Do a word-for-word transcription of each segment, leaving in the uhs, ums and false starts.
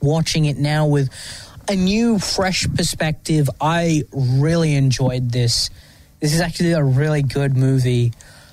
watching it now with a new, fresh perspective, I really enjoyed this. This is actually a really good movie.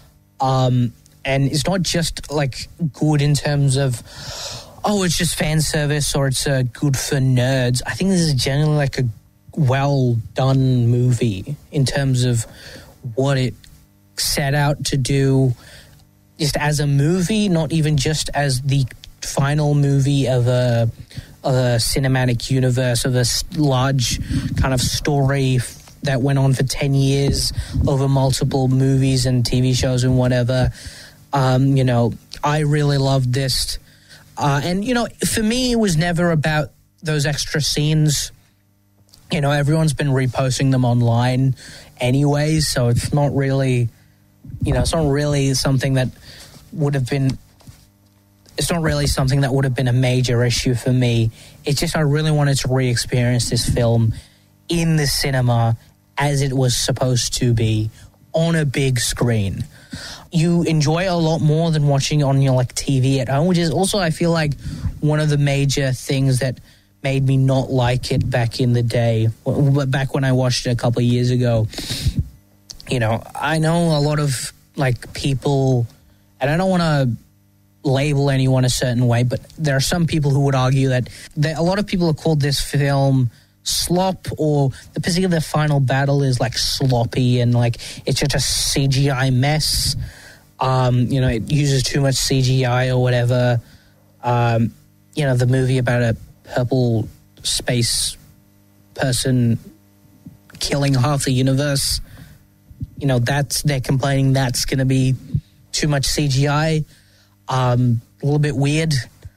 Um, and it's not just, like, good in terms of, oh, it's just fan service or it's uh, good for nerds. I think this is generally, like, a well-done movie in terms of what it set out to do just as a movie, not even just as the final movie of a, of a cinematic universe, of a large kind of story that went on for ten years over multiple movies and T V shows and whatever. Um, you know, I really loved this. Uh, and, you know, for me, it was never about those extra scenes. You know, everyone's been reposting them online anyway, so it's not really, you know, it's not really something that would have been, it's not really something that would have been a major issue for me. It's just I really wanted to re-experience this film in the cinema as it was supposed to be on a big screen. You enjoy it a lot more than watching it on your like T V at home, which is also, I feel like, one of the major things that made me not like it back in the day, back when I watched it a couple of years ago. You know, I know a lot of like people, and I don't want to label anyone a certain way, but there are some people who would argue that there, a lot of people have called this film slop, or the particular final battle is like sloppy and like it's just a C G I mess. Um, you know, it uses too much C G I or whatever. Um, you know, the movie about a purple space person killing half the universe, you know, that's, they're complaining that's going to be too much C G I. Um, a little bit weird.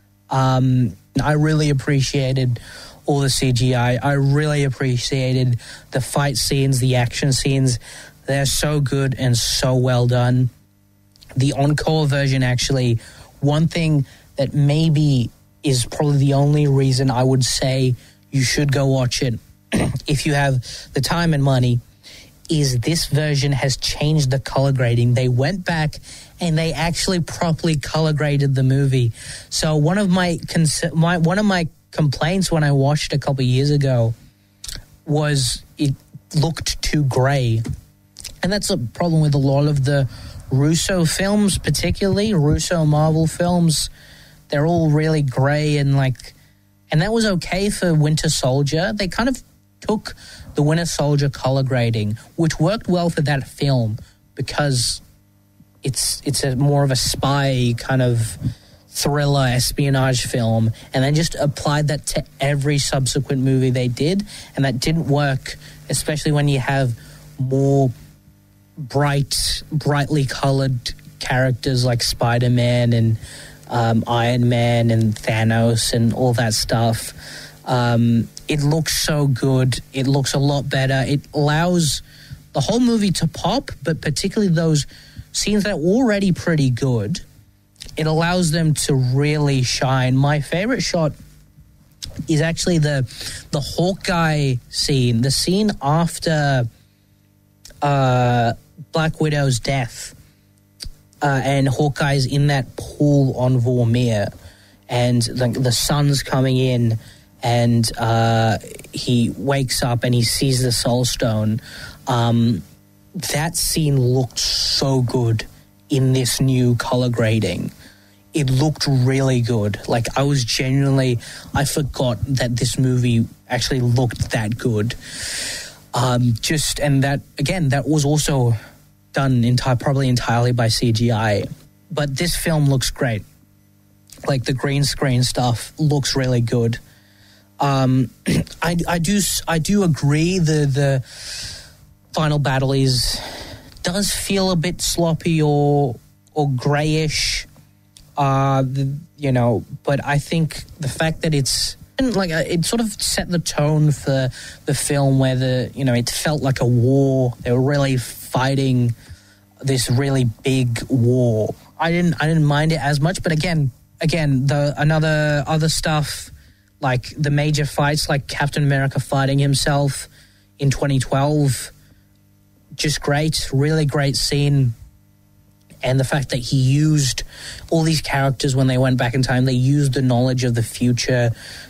Um, I really appreciated all the C G I. I really appreciated the fight scenes, the action scenes. They're so good and so well done. The encore version, actually, one thing that maybe is probably the only reason I would say you should go watch it if you have the time and money, is this version has changed the color grading. They went back and they actually properly color graded the movie. So one of my, cons- my one of my complaints when I watched it a couple of years ago was it looked too gray. And that's a problem with a lot of the Russo films, particularly Russo Marvel films. They're all really gray and like, and that was okay for Winter Soldier. They kind of took the Winter Soldier color grading, which worked well for that film because it's it's a more of a spy kind of thriller espionage film, and then just applied that to every subsequent movie they did, and that didn't work, especially when you have more bright, brightly colored characters like Spider-Man and um, Iron Man and Thanos and all that stuff. Um, it looks so good. It looks a lot better. It allows the whole movie to pop, but particularly those scenes that are already pretty good, it allows them to really shine. My favorite shot is actually the the Hawkeye scene, the scene after uh, Black Widow's death, uh, and Hawkeye's in that pool on Vormir, and the, the sun's coming in, and uh, he wakes up and he sees the Soul Stone. Um, that scene looked so good in this new color grading. It looked really good. Like, I was genuinely, I forgot that this movie actually looked that good. Um, just, and that, again, that was also done entire, probably entirely by C G I. But this film looks great. Like, the green screen stuff looks really good. Um, I, I do, I do agree the, the final battle is, does feel a bit sloppy or, or grayish. Uh, the, you know, but I think the fact that it's like uh, it sort of set the tone for the film, where the you know it felt like a war. They were really fighting this really big war. I didn't I didn't mind it as much, but again, again the another other stuff like the major fights, like Captain America fighting himself in twenty twelve, just great, really great scene. And the fact that he used all these characters when they went back in time, they used the knowledge of the future